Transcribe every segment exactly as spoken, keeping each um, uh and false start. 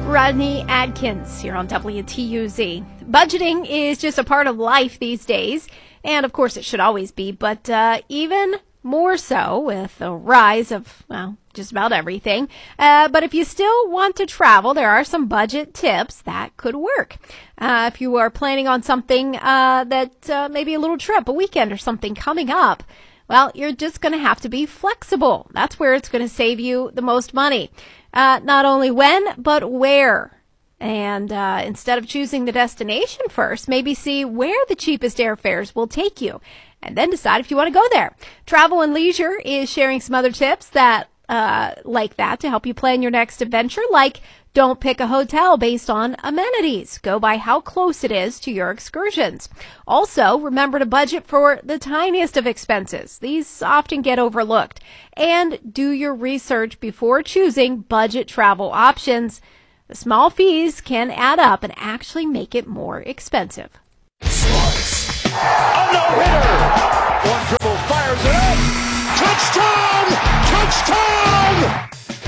Rodney Adkins here on W T U Z. Budgeting is just a part of life these days, and of course it should always be, but uh, even more so with the rise of, well, just about everything. Uh, but if you still want to travel, there are some budget tips that could work. Uh, if you are planning on something uh, that uh, maybe a little trip, a weekend or something coming up, well, you're just going to have to be flexible. That's where it's going to save you the most money. Uh, not only when, but where. And uh, instead of choosing the destination first, maybe see where the cheapest airfares will take you, and then decide if you want to go there. Travel and Leisure is sharing some other tips that uh, like that to help you plan your next adventure, like don't pick a hotel based on amenities. Go by how close it is to your excursions. Also, remember to budget for the tiniest of expenses. These often get overlooked. And do your research before choosing budget travel options. The small fees can add up and actually make it more expensive. A no-hitter! One dribble, fires it up! Touchdown! Touchdown!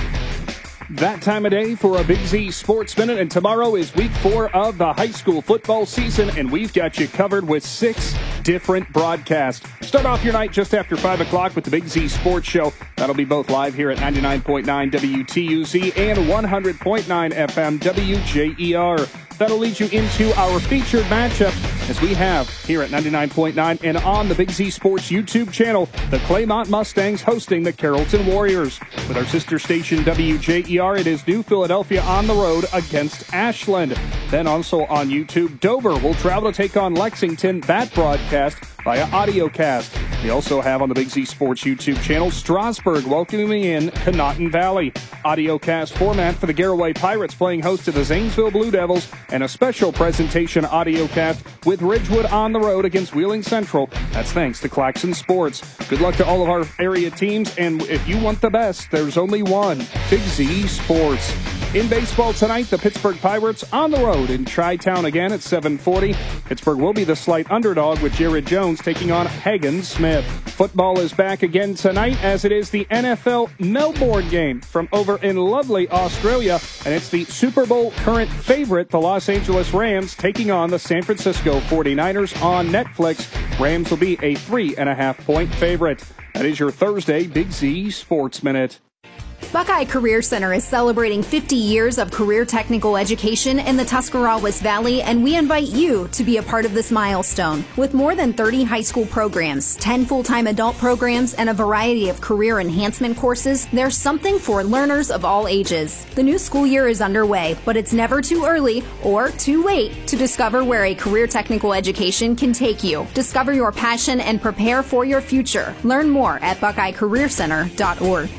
That time of day for a Big Z Sports Minute, and tomorrow is week four of the high school football season, and we've got you covered with six different broadcasts. Start off your night just after five o'clock with the Big Z Sports Show. That'll be both live here at ninety-nine point nine W T U Z and one hundred point nine F M W J E R. That'll lead you into our featured matchup as we have here at ninety-nine point nine and on the Big Z Sports YouTube channel, the Claymont Mustangs hosting the Carrollton Warriors. With our sister station W J E R, it is New Philadelphia on the road against Ashland. Then also on YouTube, Dover will travel to take on Lexington. That broadcast via audiocast. We also have on the Big Z Sports YouTube channel, Strasburg welcoming in Conotton Valley. Audiocast format for the Garaway Pirates playing host to the Zanesville Blue Devils, and a special presentation audiocast with Ridgewood on the road against Wheeling Central. That's thanks to Claxon Sports. Good luck to all of our area teams, and if you want the best, there's only one, Big Z Sports. In baseball tonight, the Pittsburgh Pirates on the road in Tri-Town again at seven forty. Pittsburgh will be the slight underdog with Jared Jones taking on Hagen Smith. Football is back again tonight as it is the N F L Melbourne game from over in lovely Australia, and it's the Super Bowl current favorite, the Los Angeles Rams, taking on the San Francisco forty-niners on Netflix. Rams will be a three and a half point favorite. That is your Thursday Big Z Sports Minute. Buckeye Career Center is celebrating fifty years of career technical education in the Tuscarawas Valley, and we invite you to be a part of this milestone. With more than thirty high school programs, ten full-time adult programs, and a variety of career enhancement courses, there's something for learners of all ages. The new school year is underway, but it's never too early or too late to discover where a career technical education can take you. Discover your passion and prepare for your future. Learn more at buckeye career center dot org.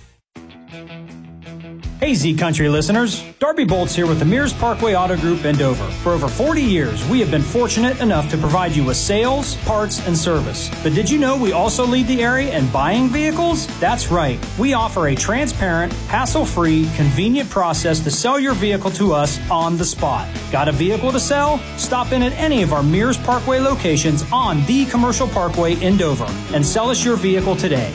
Hey Z Country listeners, Darby Bolts here with the Mears Parkway Auto Group in Dover. For over forty years, we have been fortunate enough to provide you with sales, parts, and service. But did you know we also lead the area in buying vehicles? That's right. We offer a transparent, hassle-free, convenient process to sell your vehicle to us on the spot. Got a vehicle to sell? Stop in at any of our Mears Parkway locations on the Commercial Parkway in Dover and sell us your vehicle today.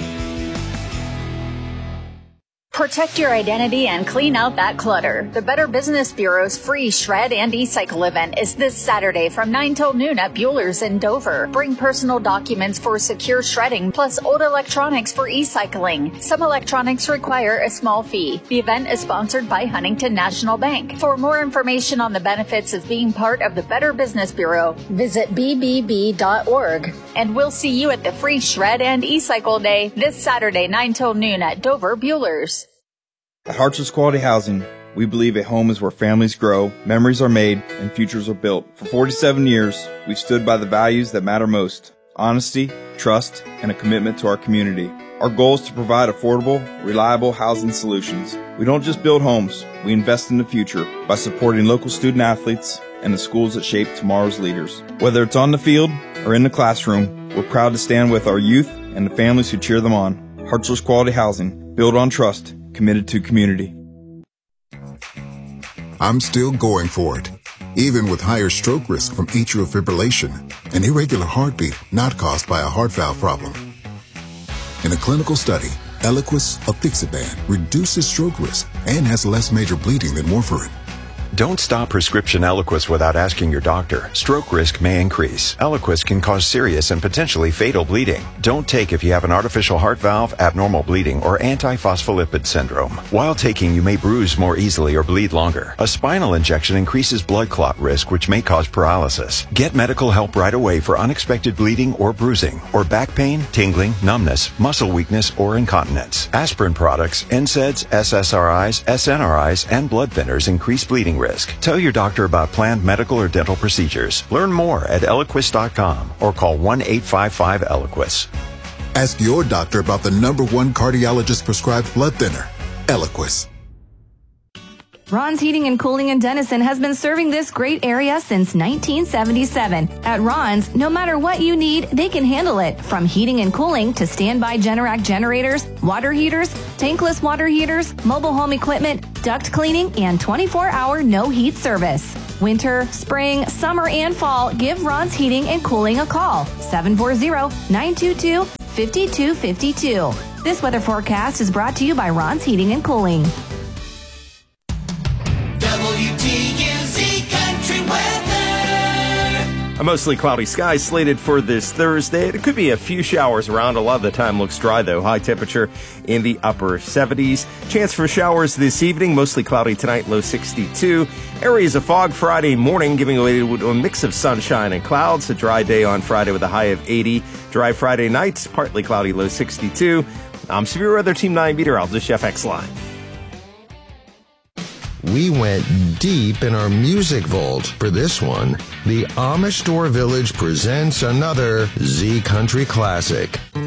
Protect your identity and clean out that clutter. The Better Business Bureau's free shred and e-cycle event is this Saturday from nine till noon at Bueller's in Dover. Bring personal documents for secure shredding, plus old electronics for e-cycling. Some electronics require a small fee. The event is sponsored by Huntington National Bank. For more information on the benefits of being part of the Better Business Bureau, visit b b b dot org. And we'll see you at the free shred and e-cycle day this Saturday, nine till noon at Dover Bueller's. At Hartsels Quality Housing, we believe a home is where families grow, memories are made, and futures are built. For forty-seven years, we've stood by the values that matter most: honesty, trust, and a commitment to our community. Our goal is to provide affordable, reliable housing solutions. We don't just build homes, we invest in the future by supporting local student athletes and the schools that shape tomorrow's leaders. Whether it's on the field or in the classroom, we're proud to stand with our youth and the families who cheer them on. Hartsels Quality Housing, built on trust, committed to community. I'm still going for it, even with higher stroke risk from atrial fibrillation, an irregular heartbeat not caused by a heart valve problem. In a clinical study, Eliquis apixaban reduces stroke risk and has less major bleeding than warfarin. Don't stop prescription Eliquis without asking your doctor. Stroke risk may increase. Eliquis can cause serious and potentially fatal bleeding. Don't take if you have an artificial heart valve, abnormal bleeding, or antiphospholipid syndrome. While taking, you may bruise more easily or bleed longer. A spinal injection increases blood clot risk, which may cause paralysis. Get medical help right away for unexpected bleeding or bruising, or back pain, tingling, numbness, muscle weakness, or incontinence. Aspirin products, N SAIDs, S S R Is, S N R Is, and blood thinners increase bleeding risk. Tell your doctor about planned medical or dental procedures. Learn more at Eliquis dot com or call one eight five five Eliquis. Ask your doctor about the number one cardiologist prescribed blood thinner, Eliquis. Ron's Heating and Cooling in Denison has been serving this great area since nineteen seventy-seven. At Ron's, no matter what you need, they can handle it. From heating and cooling to standby Generac generators, water heaters, tankless water heaters, mobile home equipment, duct cleaning, and twenty-four hour no heat service. Winter, spring, summer, and fall, give Ron's Heating and Cooling a call. seven four zero, nine two two, five two five two. This weather forecast is brought to you by Ron's Heating and Cooling. W T U Z Country Weather. A mostly cloudy sky slated for this Thursday. It could be a few showers around. A lot of the time looks dry, though. High temperature in the upper seventies. Chance for showers this evening. Mostly cloudy tonight, low sixty-two. Areas of fog Friday morning, giving way to a mix of sunshine and clouds. A dry day on Friday with a high of eighty. Dry Friday night, partly cloudy, low sixty-two. I'm Severe Weather Team nine meteorologist Jeff Exline. We went deep in our music vault for this one. The Amish Store Village presents another Z Country classic.